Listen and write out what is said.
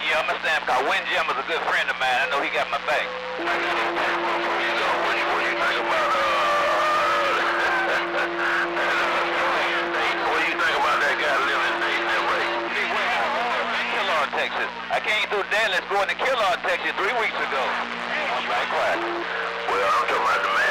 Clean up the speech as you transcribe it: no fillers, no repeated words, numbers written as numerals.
Yeah, I'm a Sam call. Win Jim is a good friend of mine. I know he got my back. You know, what do you think about, what do you think about that guy living in Dayton and Ray? Killard, Texas. I came through Dallas going to Killard, Texas 3 weeks ago. I'm like, quiet. Well, I'm talking about the man